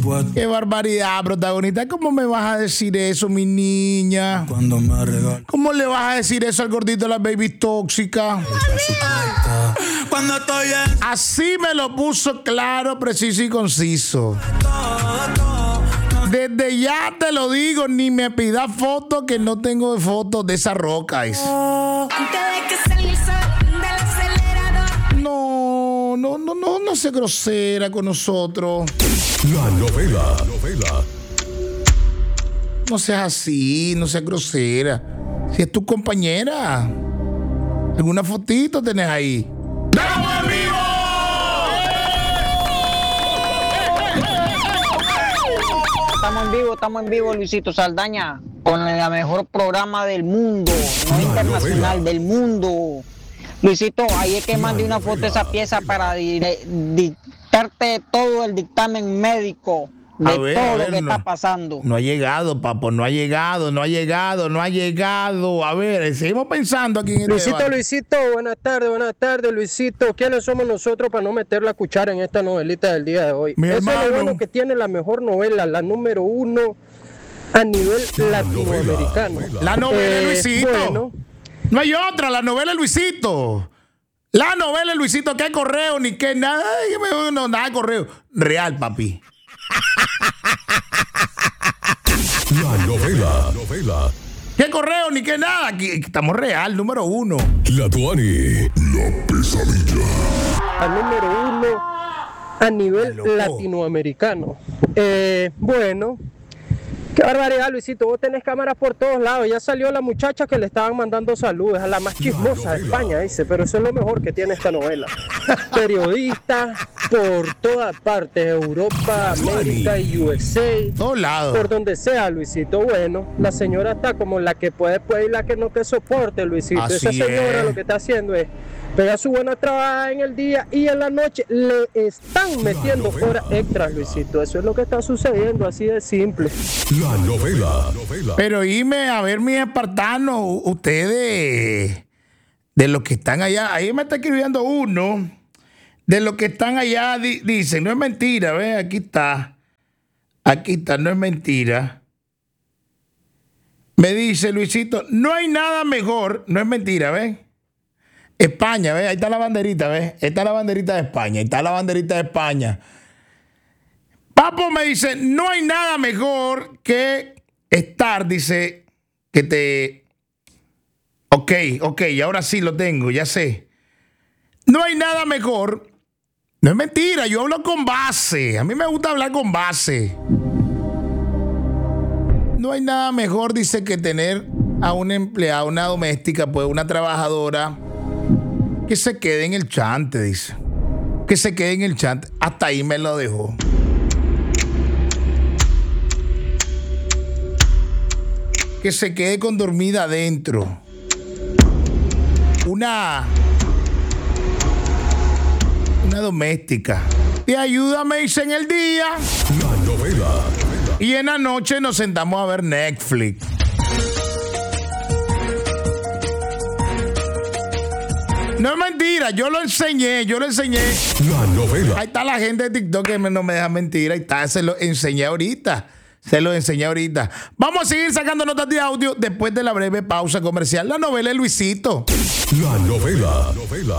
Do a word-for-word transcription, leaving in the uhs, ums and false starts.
Qué barbaridad, protagonista. ¿Cómo me vas a decir eso, mi niña? ¿Cómo le vas a decir eso al gordito de las baby tóxicas? Así me lo puso claro, preciso y conciso. Desde ya te lo digo, ni me pidas fotos, que no tengo fotos de esa roca. No, no, no, no, no sé grosera con nosotros. La novela, novela. No seas así, no seas grosera. Si es tu compañera. ¿Alguna fotito tenés ahí? ¡Estamos en vivo! Estamos en vivo, estamos en vivo, Luisito Saldaña, con el mejor programa del mundo, no la internacional, novela. Del mundo. Luisito, ahí es que mandé una foto de esa pieza para dictarte todo el dictamen médico de ver, todo ver, lo que no, está pasando. No ha llegado, papo, no ha llegado, no ha llegado, no ha llegado. A ver, seguimos pensando aquí en el Luisito, debate. Luisito, buenas tardes, buenas tardes, Luisito. ¿Quiénes somos nosotros para no meter la cuchara en esta novelita del día de hoy? Mi Eso hermano. Es lo bueno que tiene la mejor novela, la número uno a nivel la latinoamericano. Novela. La novela, eh, Luisito. Bueno, no hay otra, la novela Luisito. La novela Luisito, ¿qué correo ni qué nada? No, nada de correo. Real, papi. La novela, novela. ¿Qué correo ni qué nada? Aquí estamos real, número uno. La Tuani. La pesadilla. Al número uno a nivel latinoamericano. Eh, bueno. Qué barbaridad, Luisito, vos tenés cámaras por todos lados. Ya salió la muchacha que le estaban mandando saludos, a la más chismosa de España, dice, pero eso es lo mejor que tiene esta novela. Periodistas por todas partes, Europa, América y U S A. Todos lados. Por donde sea, Luisito. Bueno, la señora está como la que puede, puede y la que no te soporte, Luisito. Así Esa señora es. Lo que está haciendo es pega su buena trabaja en el día y en la noche le están metiendo horas extras, Luisito. Eso es lo que está sucediendo, así de simple. La novela, novela. Pero dime, a ver, mis espartanos, ustedes, de los que están allá, ahí me está escribiendo uno, de los que están allá, di, dicen, no es mentira, ve, aquí está, aquí está, no es mentira. Me dice Luisito, no hay nada mejor, no es mentira, ve. España, ve, ahí está la banderita, ve, ahí está la banderita de España, ahí está la banderita de España. Papo me dice, no hay nada mejor que estar, dice, que te... Ok, ok, ahora sí lo tengo, ya sé. No hay nada mejor. No es mentira, yo hablo con base. A mí me gusta hablar con base. No hay nada mejor, dice, que tener a una empleada, una doméstica, pues una trabajadora, que se quede en el chante, dice. Que se quede en el chante. Hasta ahí me lo dejó. Que se quede con dormida adentro. Una Una doméstica. Te ayuda, me dice, en el día. La novela. Y en la noche nos sentamos a ver Netflix. No es mentira, yo lo enseñé, yo lo enseñé. La novela. Ahí está la gente de TikTok que no me deja mentir. Ahí está, se lo enseñé ahorita. Se lo enseñé ahorita. Vamos a seguir sacando notas de audio después de la breve pausa comercial. La novela de Luisito. La novela, novela.